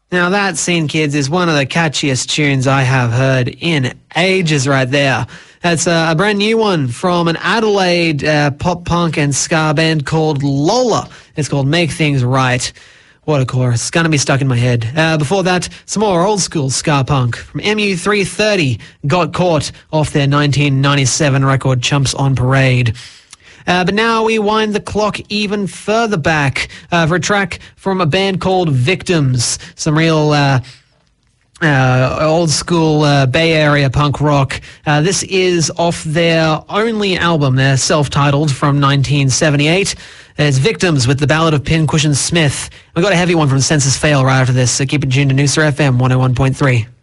Now that Scene Kids is one of the catchiest tunes I have heard in ages right there. That's a brand new one from an Adelaide pop punk and ska band called Lola. It's called Make Things Right. What a chorus. It's going to be stuck in my head. Before that, some more old school ska punk from MU330, Got Caught, off their 1997 record Chumps on Parade. But now we wind the clock even further back for a track from a band called Victims. Some real old school Bay Area punk rock. This is off their only album, their self-titled, from 1978. It's Victims with the Ballad of Pincushion Smith. We've got a heavy one from Census Fail right after this, so keep it tuned to Noosa FM 101.3.